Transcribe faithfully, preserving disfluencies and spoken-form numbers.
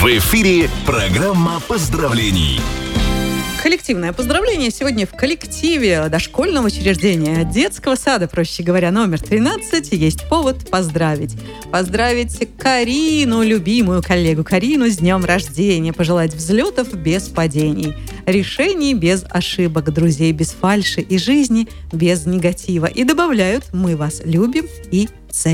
В эфире программа поздравлений. Коллективное поздравление сегодня в коллективе дошкольного учреждения детского сада, проще говоря, номер тринадцать. Есть повод поздравить. Поздравить Карину, любимую коллегу Карину, с днем рождения. Пожелать взлетов без падений, решений без ошибок, друзей без фальши и жизни без негатива. И добавляют: мы вас любим и ценим.